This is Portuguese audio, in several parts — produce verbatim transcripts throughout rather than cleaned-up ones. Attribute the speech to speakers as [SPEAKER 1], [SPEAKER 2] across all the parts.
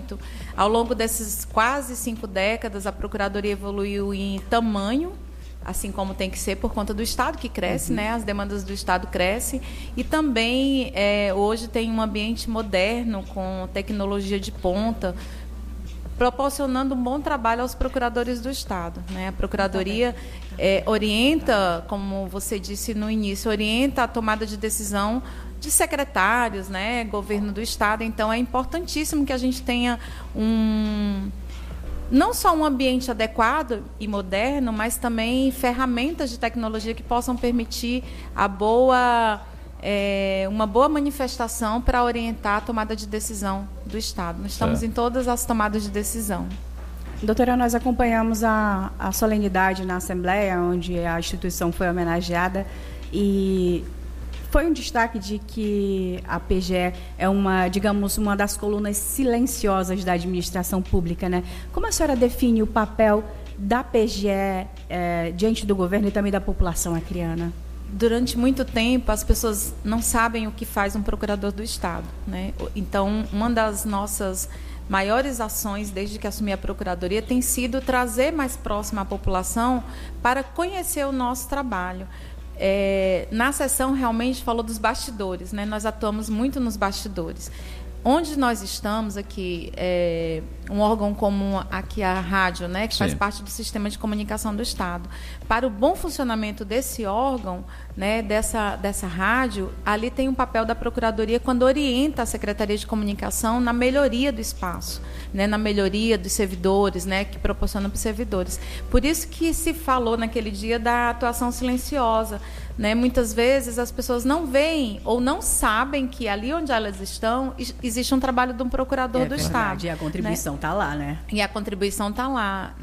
[SPEAKER 1] muito. Ao longo dessas quase cinco décadas, a Procuradoria evoluiu em tamanho, assim como tem que ser por conta do Estado que cresce, uhum. né? As demandas do Estado crescem. E também, é, hoje, tem um ambiente moderno, com tecnologia de ponta, proporcionando um bom trabalho aos procuradores do Estado, né? A Procuradoria é, orienta, como você disse no início, orienta a tomada de decisão de secretários, né? Governo do Estado. Então, é importantíssimo que a gente tenha um... não só um ambiente adequado e moderno, mas também ferramentas de tecnologia que possam permitir a boa... É uma boa manifestação para orientar a tomada de decisão do Estado. Nós estamos é. em todas as tomadas de decisão.
[SPEAKER 2] Doutora, nós acompanhamos a, a solenidade na Assembleia, onde a instituição foi homenageada, e foi um destaque de que a P G E é uma, digamos, uma das colunas silenciosas da administração pública, né? Como a senhora define o papel da P G E é, diante do governo e também da população acreana?
[SPEAKER 1] Durante muito tempo, as pessoas não sabem o que faz um procurador do Estado, né? Então, uma das nossas maiores ações, desde que assumi a Procuradoria, tem sido trazer mais próximo a população para conhecer o nosso trabalho. É, na sessão, realmente, falou dos bastidores, né? Nós atuamos muito nos bastidores. Onde nós estamos aqui, é, um órgão como aqui a rádio, né, que Sim. faz parte do sistema de comunicação do Estado. Para o bom funcionamento desse órgão, né, dessa, dessa rádio, ali tem um papel da Procuradoria quando orienta a Secretaria de Comunicação na melhoria do espaço, né, na melhoria dos servidores, né, que proporciona para os servidores. Por isso que se falou naquele dia da atuação silenciosa. Né? Muitas vezes as pessoas não veem ou não sabem que ali onde elas estão existe um trabalho de um procurador é, do verdade. Estado.
[SPEAKER 2] E a contribuição está, né? lá, né?
[SPEAKER 1] E a contribuição está lá.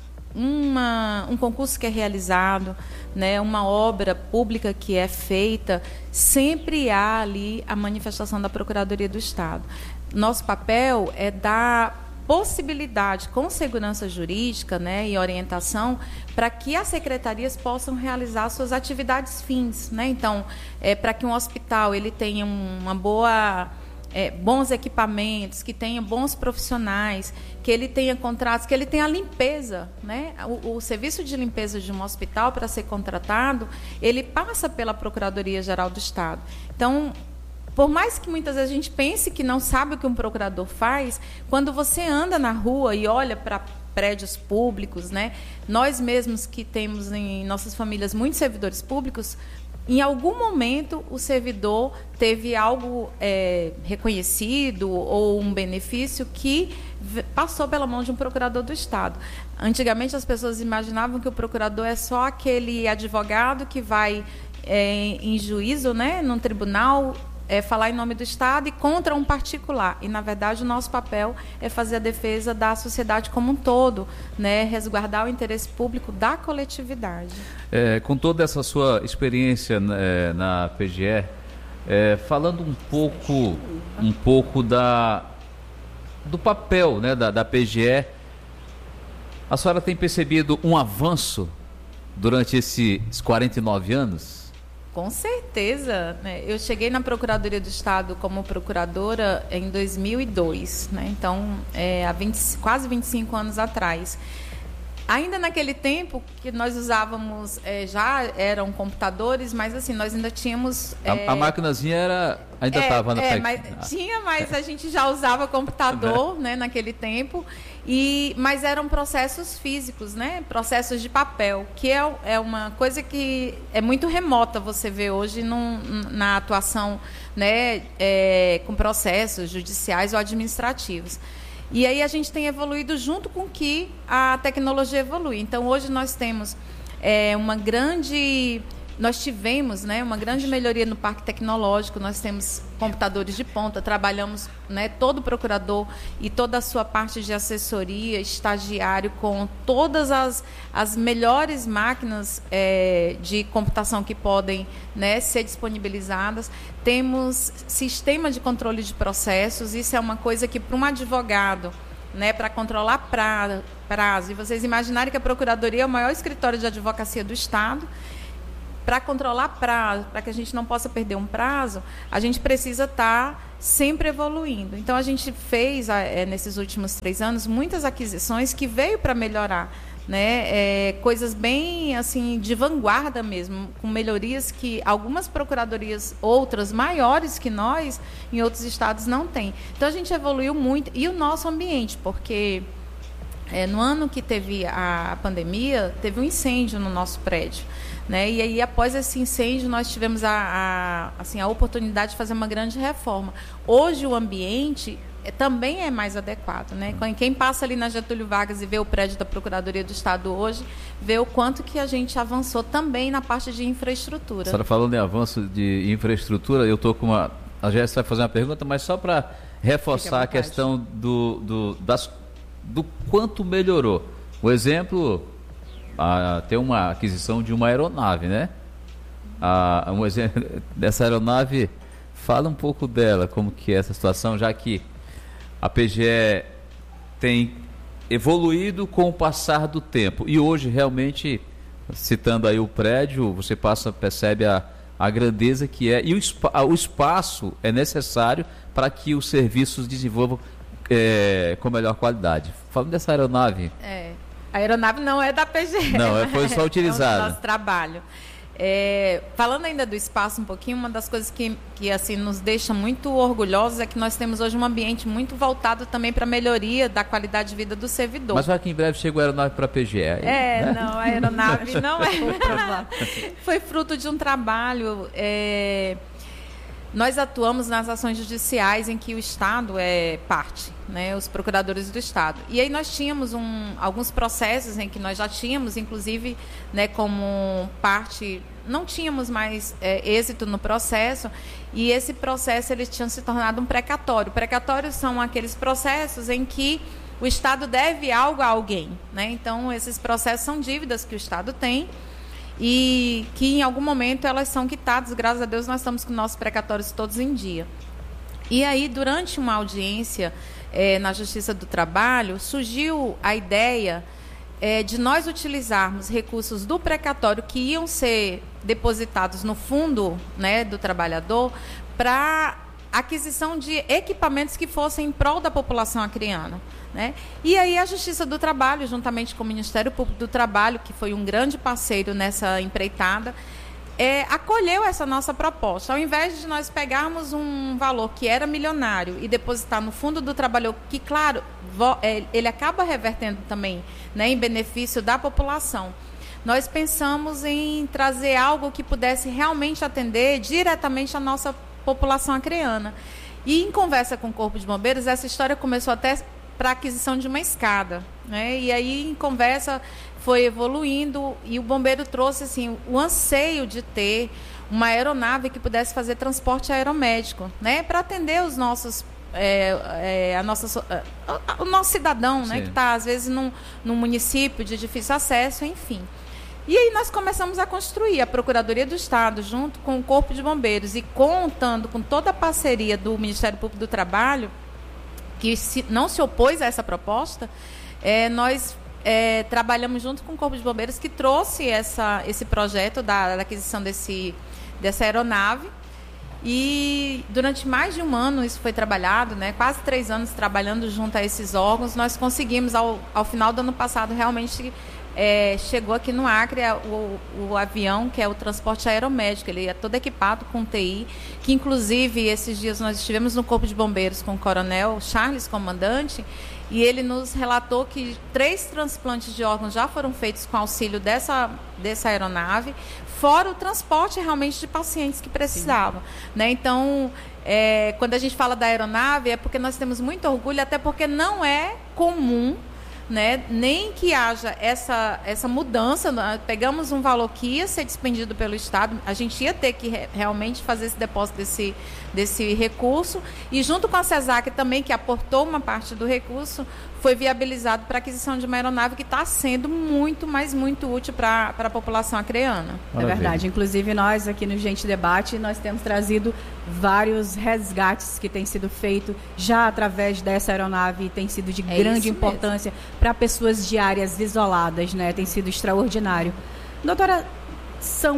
[SPEAKER 1] Uma, um concurso que é realizado, né? Uma obra pública que é feita, sempre há ali a manifestação da Procuradoria do Estado. Nosso papel é dar possibilidade, com segurança jurídica, né, e orientação, para que as secretarias possam realizar suas atividades fins, né? Então, é, para que um hospital ele tenha uma boa, é, bons equipamentos, que tenha bons profissionais, que ele tenha contratos, que ele tenha limpeza, né? O, o serviço de limpeza de um hospital, para ser contratado, ele passa pela Procuradoria-Geral do Estado. Então, por mais que muitas vezes a gente pense que não sabe o que um procurador faz, quando você anda na rua e olha para prédios públicos, né, nós mesmos que temos em nossas famílias muitos servidores públicos, em algum momento o servidor teve algo é, reconhecido ou um benefício que passou pela mão de um procurador do Estado. Antigamente as pessoas imaginavam que o procurador é só aquele advogado que vai é, em juízo, né, num tribunal, É falar em nome do Estado e contra um particular. E, na verdade, o nosso papel é fazer a defesa da sociedade como um todo, né? Resguardar o interesse público da coletividade.
[SPEAKER 3] É, com toda essa sua experiência é, na P G E, é, falando um pouco, um pouco da, do papel, né, da, da P G E, a senhora tem percebido um avanço durante esses quarenta e nove anos?
[SPEAKER 1] Com certeza, né? Eu cheguei na Procuradoria do Estado como procuradora em dois mil e dois, né? Então, é, há vinte, quase vinte e cinco anos atrás. Ainda naquele tempo que nós usávamos, é, já eram computadores, mas assim, nós ainda tínhamos... É,
[SPEAKER 3] a, a maquinazinha era, ainda estava
[SPEAKER 1] é,
[SPEAKER 3] na
[SPEAKER 1] é,
[SPEAKER 3] frente.
[SPEAKER 1] Mas, tinha, mas a gente já usava computador, né, naquele tempo, e, mas eram processos físicos, né, processos de papel, que é, é uma coisa que é muito remota você vê hoje num, na atuação, né, é, com processos judiciais ou administrativos. E aí a gente tem evoluído junto com que a tecnologia evolui. Então, hoje nós temos é, uma grande... Nós tivemos, né, uma grande melhoria no parque tecnológico, nós temos computadores de ponta, trabalhamos, né, todo procurador e toda a sua parte de assessoria, estagiário, com todas as, as melhores máquinas é, de computação que podem, né, ser disponibilizadas. Temos sistema de controle de processos, isso é uma coisa que para um advogado, né, para controlar pra, prazo, e vocês imaginarem que a Procuradoria é o maior escritório de advocacia do Estado, para controlar prazo, para que a gente não possa perder um prazo, a gente precisa estar tá sempre evoluindo. Então, a gente fez, é, nesses últimos três anos, muitas aquisições que veio para melhorar, né? É, coisas bem assim de vanguarda mesmo, com melhorias que algumas procuradorias, outras maiores que nós, em outros estados não têm. Então, a gente evoluiu muito. E o nosso ambiente, porque é, no ano que teve a pandemia, teve um incêndio no nosso prédio. Né? E aí, após esse incêndio, nós tivemos a, a, assim, a oportunidade de fazer uma grande reforma. Hoje, o ambiente é, também é mais adequado. Né? Quem passa ali na Getúlio Vargas e vê o prédio da Procuradoria do Estado hoje, vê o quanto que a gente avançou também na parte de infraestrutura.
[SPEAKER 3] A senhora falando em avanço de infraestrutura, eu estou com uma... A Jéssica vai fazer uma pergunta, mas só para reforçar a questão do, do, das, do quanto melhorou. O exemplo... A, ter uma aquisição de uma aeronave, né? A, um exemplo dessa aeronave, fala um pouco dela, como que é essa situação, já que a P G E tem evoluído com o passar do tempo e hoje realmente, citando aí o prédio, você passa, percebe a, a grandeza que é e o, espa, o espaço é necessário para que os serviços desenvolvam é, com melhor qualidade. Falando dessa aeronave...
[SPEAKER 1] É. A aeronave não é da P G E.
[SPEAKER 3] Não, foi só utilizada.
[SPEAKER 1] É o nosso trabalho. É, falando ainda do espaço um pouquinho, uma das coisas que, que assim, nos deixa muito orgulhosos é que nós temos hoje um ambiente muito voltado também para a melhoria da qualidade de vida do servidor.
[SPEAKER 3] Mas vai que em breve chega a aeronave para a P G E.
[SPEAKER 1] É, né? Não, a aeronave não é. Foi fruto de um trabalho... É... Nós atuamos nas ações judiciais em que o Estado é parte, né, os procuradores do Estado. E aí nós tínhamos um, alguns processos em que nós já tínhamos, inclusive, né, como parte, não tínhamos mais é, êxito no processo, e esse processo ele tinha se tornado um precatório. Precatórios são aqueles processos em que o Estado deve algo a alguém, né? Então, esses processos são dívidas que o Estado tem, e que em algum momento elas são quitadas. Graças a Deus nós estamos com nossos precatórios todos em dia. E aí, durante uma audiência é, na Justiça do Trabalho, surgiu a ideia é, de nós utilizarmos recursos do precatório que iam ser depositados no fundo, né, do trabalhador para aquisição de equipamentos que fossem em prol da população acreana. Né? E aí a Justiça do Trabalho, juntamente com o Ministério Público do Trabalho, que foi um grande parceiro nessa empreitada, é, acolheu essa nossa proposta. Ao invés de nós pegarmos um valor que era milionário e depositar no fundo do trabalhador, que, claro, vo, é, ele acaba revertendo também, né, em benefício da população, nós pensamos em trazer algo que pudesse realmente atender diretamente a nossa população acreana. E em conversa com o Corpo de Bombeiros, essa história começou até para a aquisição de uma escada, né? E aí, em conversa, foi evoluindo e o bombeiro trouxe assim, o anseio de ter uma aeronave que pudesse fazer transporte aeromédico, né? Para atender os nossos, é, é, a nossa, o nosso cidadão, né? Que está, às vezes, num, num município de difícil acesso, enfim. E aí nós começamos a construir a Procuradoria do Estado, junto com o Corpo de Bombeiros, e contando com toda a parceria do Ministério Público do Trabalho, que se, não se opôs a essa proposta, é, nós é, trabalhamos junto com o Corpo de Bombeiros, que trouxe essa, esse projeto da, da aquisição desse, dessa aeronave. E durante mais de um ano isso foi trabalhado, né, quase três anos trabalhando junto a esses órgãos. Nós conseguimos, ao, ao final do ano passado, realmente... É, chegou aqui no Acre o, o avião, que é o transporte aeromédico. Ele é todo equipado com T I, que inclusive esses dias nós estivemos no Corpo de Bombeiros com o coronel Charles, comandante, e ele nos relatou que três transplantes de órgãos já foram feitos com auxílio dessa, dessa aeronave, fora o transporte realmente de pacientes que precisavam, né? Então, é, quando a gente fala da aeronave, é porque nós temos muito orgulho, até porque não é comum, né, nem que haja essa, essa mudança. Nós pegamos um valor que ia ser despendido pelo Estado, a gente ia ter que re, realmente fazer esse depósito desse, desse recurso, e junto com a CESAC também, que aportou uma parte do recurso, foi viabilizado para a aquisição de uma aeronave que está sendo muito, mas muito útil para a população acreana.
[SPEAKER 2] Maravilha. É verdade. Inclusive, nós aqui no Gente Debate, nós temos trazido vários resgates que têm sido feitos já através dessa aeronave, e tem sido de é grande importância para pessoas de áreas isoladas, né? Tem sido extraordinário. Doutora, são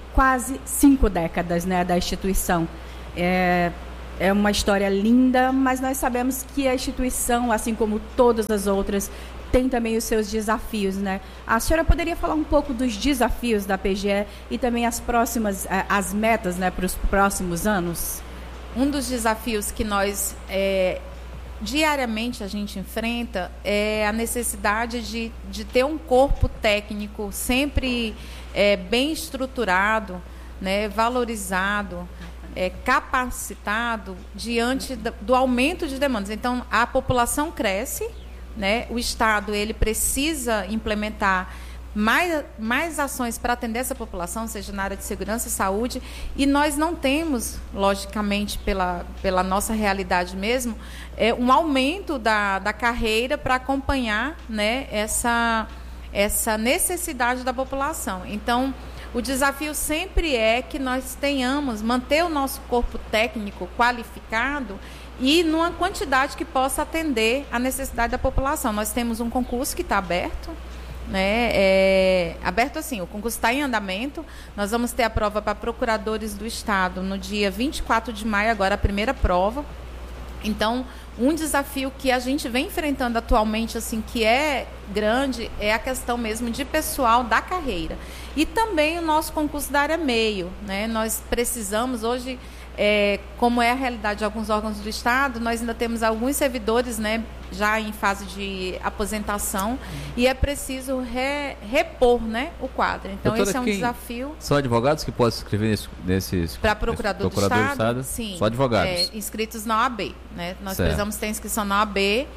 [SPEAKER 2] quase cinco décadas, né, da instituição. É, é uma história linda, mas nós sabemos que a instituição, assim como todas as outras, tem também os seus desafios, né? A senhora poderia falar um pouco dos desafios da P G E e também as próximas, as metas, né, para os próximos anos?
[SPEAKER 1] Um dos desafios que nós é, diariamente a gente enfrenta é a necessidade de, de ter um corpo técnico sempre é, bem estruturado, né, valorizado, é, capacitado diante do, do aumento de demandas. Então, a população cresce, né, o Estado ele precisa implementar mais, mais ações para atender essa população, seja na área de segurança e saúde, e nós não temos, logicamente, pela, pela nossa realidade mesmo, é, um aumento da, da carreira para acompanhar, né, essa, essa necessidade da população. Então, o desafio sempre é que nós tenhamos, manter o nosso corpo técnico qualificado e numa quantidade que possa atender a necessidade da população. Nós temos um concurso que está aberto, né? É, aberto assim, o concurso está em andamento. Nós vamos ter a prova para procuradores do Estado no dia vinte e quatro de maio, agora a primeira prova. Então, um desafio que a gente vem enfrentando atualmente, assim, que é grande, é a questão mesmo de pessoal da carreira. E também o nosso concurso da área meio, né? Nós precisamos hoje, é, como é a realidade de alguns órgãos do Estado, nós ainda temos alguns servidores, né, já em fase de aposentação, uhum. e é preciso re, repor, né, o quadro. Então, doutora, esse é um desafio.
[SPEAKER 3] São advogados que podem se inscrever nesse, nesses...
[SPEAKER 1] Para procurador, procurador do, Estado, do Estado? Sim.
[SPEAKER 3] Só advogados.
[SPEAKER 1] É, inscritos na O A B. Né? Nós
[SPEAKER 3] certo.
[SPEAKER 1] precisamos ter inscrição na O A B.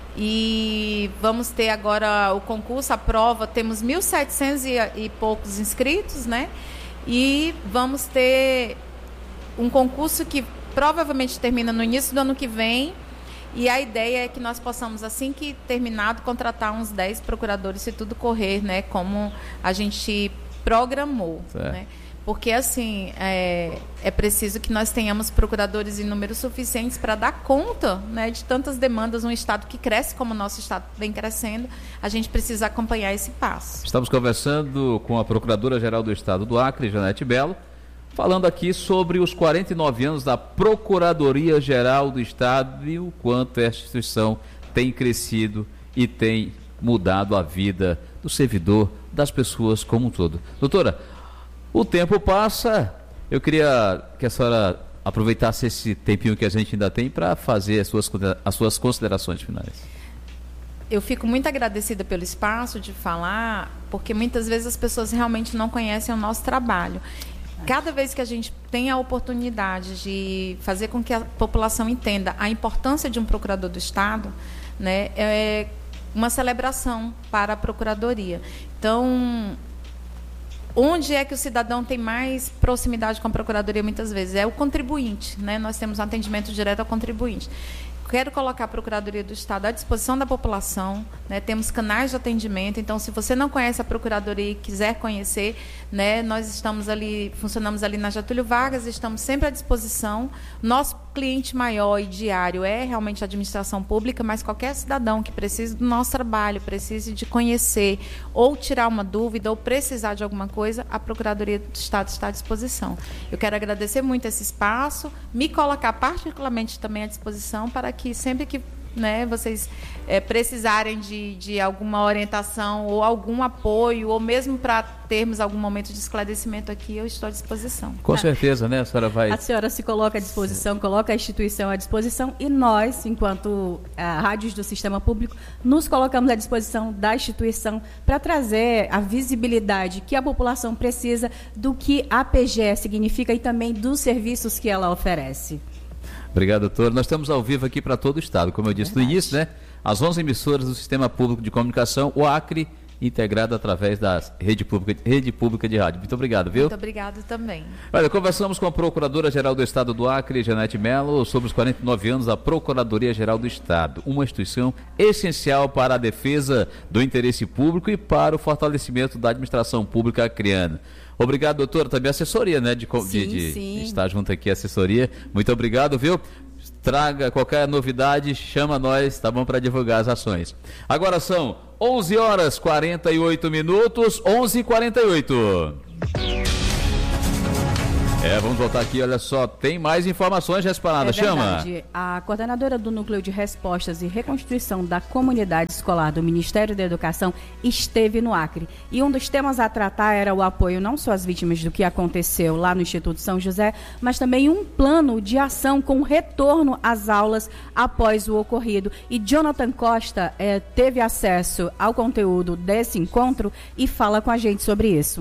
[SPEAKER 1] E vamos ter agora o concurso, a prova, temos mil e setecentos e, e poucos inscritos, né? E vamos ter um concurso que provavelmente termina no início do ano que vem, e a ideia é que nós possamos, assim que terminado, contratar uns dez procuradores, se tudo correr, né, como a gente programou, né? Porque, assim, é, é preciso que nós tenhamos procuradores em números suficientes para dar conta, né, de tantas demandas. Um Estado que cresce, como o nosso Estado vem crescendo, a gente precisa acompanhar esse passo.
[SPEAKER 3] Estamos conversando com a Procuradora-Geral do Estado do Acre, Janete Mello, falando aqui sobre os quarenta e nove anos da Procuradoria-Geral do Estado e o quanto esta instituição tem crescido e tem mudado a vida do servidor, das pessoas como um todo. Doutora, o tempo passa, eu queria que a senhora aproveitasse esse tempinho que a gente ainda tem para fazer as suas, as suas considerações finais.
[SPEAKER 1] Eu fico muito agradecida pelo espaço de falar, porque muitas vezes as pessoas realmente não conhecem o nosso trabalho. Cada vez que a gente tem a oportunidade de fazer com que a população entenda a importância de um procurador do Estado, né, é uma celebração para a Procuradoria. Então, onde é que o cidadão tem mais proximidade com a Procuradoria muitas vezes? É o contribuinte, né? Nós temos um atendimento direto ao contribuinte. Quero colocar a Procuradoria do Estado à disposição da população, né? Temos canais de atendimento, então se você não conhece a Procuradoria e quiser conhecer, né, nós estamos ali, funcionamos ali na Getúlio Vargas, estamos sempre à disposição. Nosso cliente maior e diário é realmente a administração pública, mas qualquer cidadão que precise do nosso trabalho, precise de conhecer ou tirar uma dúvida ou precisar de alguma coisa, a Procuradoria do Estado está à disposição. Eu quero agradecer muito esse espaço, me colocar particularmente também à disposição para que sempre que, né, vocês é, precisarem de, de alguma orientação ou algum apoio, ou mesmo para termos algum momento de esclarecimento aqui, eu estou à disposição.
[SPEAKER 3] Com certeza, né? A senhora vai...
[SPEAKER 2] A senhora se coloca à disposição, Sim. coloca a instituição à disposição, e nós, enquanto a, rádios do Sistema Público, nos colocamos à disposição da instituição para trazer a visibilidade que a população precisa do que a P G E significa e também dos serviços que ela oferece.
[SPEAKER 3] Obrigado, doutor. Nós estamos ao vivo aqui para todo o Estado, como eu disse Verdade. no início, né? As onze emissoras do Sistema Público de Comunicação, o Acre, integrado através da Rede Pública, Rede Pública de Rádio. Muito obrigado, viu?
[SPEAKER 1] Muito obrigado também.
[SPEAKER 3] Olha, conversamos com a Procuradora-Geral do Estado do Acre, Janete Mello, sobre os quarenta e nove anos da Procuradoria-Geral do Estado, uma instituição essencial para a defesa do interesse público e para o fortalecimento da administração pública acreana. Obrigado, doutora. Também a assessoria, né? De,
[SPEAKER 1] sim,
[SPEAKER 3] de, de
[SPEAKER 1] sim.
[SPEAKER 3] estar junto aqui, a assessoria. Muito obrigado, viu? Traga qualquer novidade, chama nós, tá bom, para divulgar as ações. Agora são onze horas e quarenta e oito minutos, onze e quarenta e oito. É, vamos voltar aqui, olha só, tem mais informações, Gespanada,
[SPEAKER 2] é
[SPEAKER 3] chama.
[SPEAKER 2] A coordenadora do Núcleo de Respostas e Reconstituição da Comunidade Escolar do Ministério da Educação esteve no Acre. E um dos temas a tratar era o apoio não só às vítimas do que aconteceu lá no Instituto São José, mas também um plano de ação com retorno às aulas após o ocorrido. E Jonathan Costa é, teve acesso ao conteúdo desse encontro e fala com a gente sobre isso.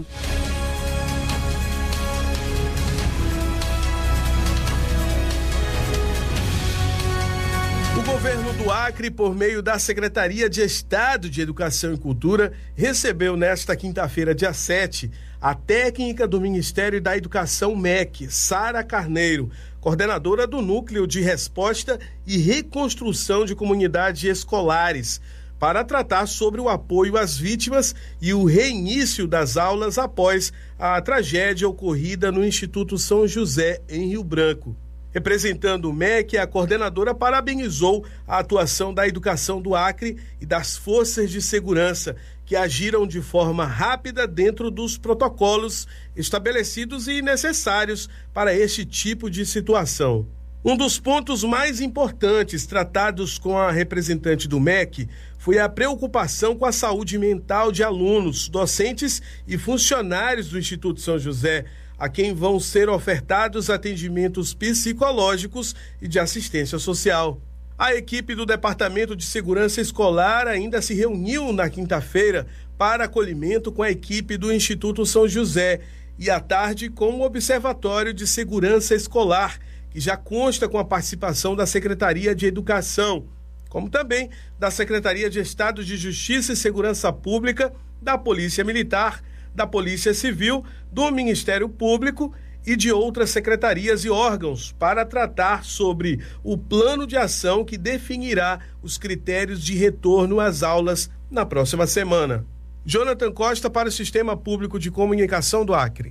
[SPEAKER 4] O governo do Acre, por meio da Secretaria de Estado de Educação e Cultura, recebeu nesta quinta-feira, dia sete, a técnica do Ministério da Educação M E C, Sara Carneiro, coordenadora do Núcleo de Resposta e Reconstrução de Comunidades Escolares, para tratar sobre o apoio às vítimas e o reinício das aulas após a tragédia ocorrida no Instituto São José, em Rio Branco. Representando o M E C, a coordenadora parabenizou a atuação da educação do Acre e das forças de segurança, que agiram de forma rápida dentro dos protocolos estabelecidos e necessários para este tipo de situação. Um dos pontos mais importantes tratados com a representante do M E C foi a preocupação com a saúde mental de alunos, docentes e funcionários do Instituto São José, a quem vão ser ofertados atendimentos psicológicos e de assistência social. A equipe do Departamento de Segurança Escolar ainda se reuniu na quinta-feira para acolhimento com a equipe do Instituto São José e à tarde com o Observatório de Segurança Escolar, que já consta com a participação da Secretaria de Educação, como também da Secretaria de Estado de Justiça e Segurança Pública, da Polícia Militar, da Polícia Civil, do Ministério Público e de outras secretarias e órgãos para tratar sobre o plano de ação que definirá os critérios de retorno às aulas na próxima semana. Jonathan Costa para o Sistema Público de Comunicação do Acre.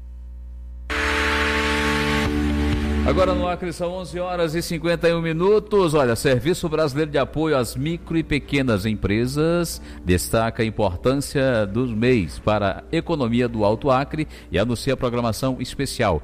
[SPEAKER 3] Agora no Acre são onze horas e cinquenta e um minutos. Olha, Serviço Brasileiro de Apoio às Micro e Pequenas Empresas destaca a importância dos M E Is para a economia do Alto Acre e anuncia a programação especial.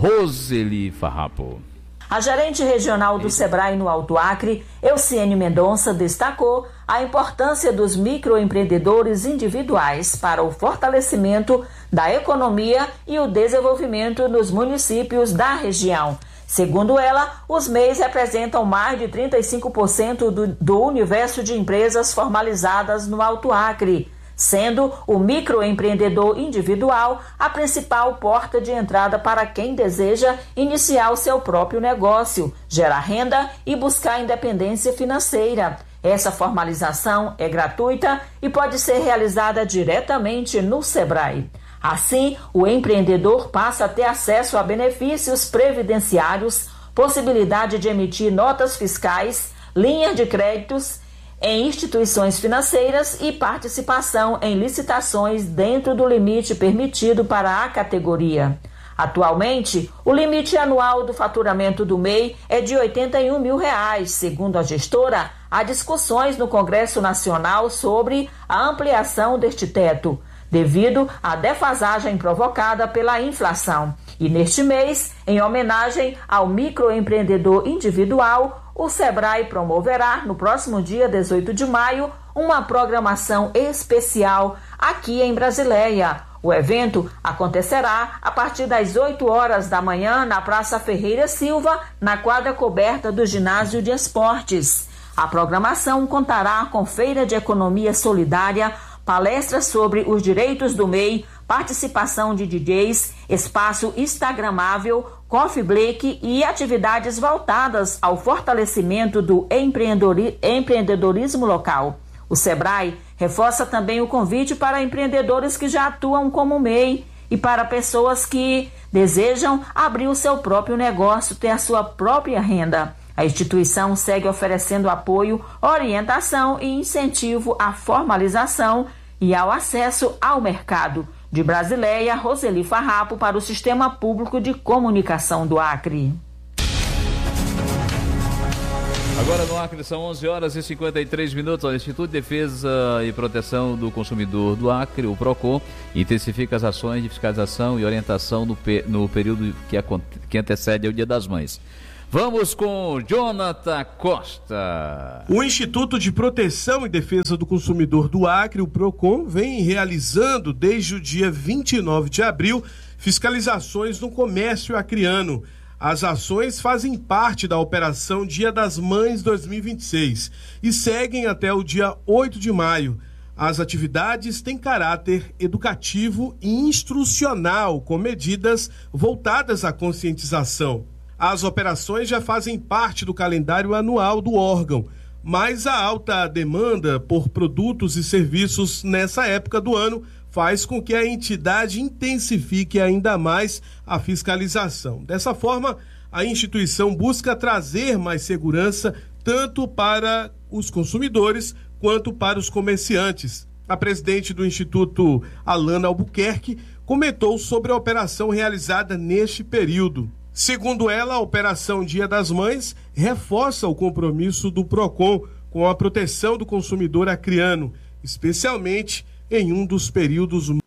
[SPEAKER 3] Roseli Farrapo.
[SPEAKER 5] A gerente regional do SEBRAE no Alto Acre, Elciene Mendonça, destacou a importância dos microempreendedores individuais para o fortalecimento da economia e o desenvolvimento nos municípios da região. Segundo ela, os M E Is representam mais de trinta e cinco por cento do, do universo de empresas formalizadas no Alto Acre, sendo o microempreendedor individual a principal porta de entrada para quem deseja iniciar o seu próprio negócio, gerar renda e buscar independência financeira. Essa formalização é gratuita e pode ser realizada diretamente no SEBRAE. Assim, o empreendedor passa a ter acesso a benefícios previdenciários, possibilidade de emitir notas fiscais, linha de créditos em instituições financeiras e participação em licitações dentro do limite permitido para a categoria. Atualmente, o limite anual do faturamento do M E I é de oitenta e um mil reais. Segundo a gestora, há discussões no Congresso Nacional sobre a ampliação deste teto, devido à defasagem provocada pela inflação. E neste mês, em homenagem ao microempreendedor individual, o SEBRAE promoverá, no próximo dia dezoito de maio, uma programação especial aqui em Brasileia. O evento acontecerá a partir das oito horas da manhã na Praça Ferreira Silva, na quadra coberta do Ginásio de Esportes. A programação contará com feira de economia solidária, palestras sobre os direitos do M E I, participação de D Js, espaço instagramável, coffee break e atividades voltadas ao fortalecimento do empreendedorismo local. O SEBRAE reforça também o convite para empreendedores que já atuam como M E I e para pessoas que desejam abrir o seu próprio negócio, ter a sua própria renda. A instituição segue oferecendo apoio, orientação e incentivo à formalização e ao acesso ao mercado. De Brasileia, Roseli Farrapo para o Sistema Público de Comunicação do Acre.
[SPEAKER 3] Agora no Acre são onze horas e cinquenta e três minutos. O Instituto de Defesa e Proteção do Consumidor do Acre, o PROCON, intensifica as ações de fiscalização e orientação no, pe- no período que, que antecede ao Dia das Mães. Vamos com Jonathan Costa.
[SPEAKER 4] O Instituto de Proteção e Defesa do Consumidor do Acre, o PROCON, vem realizando desde o dia vinte e nove de abril fiscalizações no comércio acreano. As ações fazem parte da Operação Dia das Mães dois mil e vinte e seis e seguem até o dia oito de maio. As atividades têm caráter educativo e instrucional, com medidas voltadas à conscientização. As operações já fazem parte do calendário anual do órgão, mas a alta demanda por produtos e serviços nessa época do ano faz com que a entidade intensifique ainda mais a fiscalização. Dessa forma, a instituição busca trazer mais segurança tanto para os consumidores quanto para os comerciantes. A presidente do Instituto, Alana Albuquerque, comentou sobre a operação realizada neste período. Segundo ela, a Operação Dia das Mães reforça o compromisso do PROCON com a proteção do consumidor acreano, especialmente em um dos períodos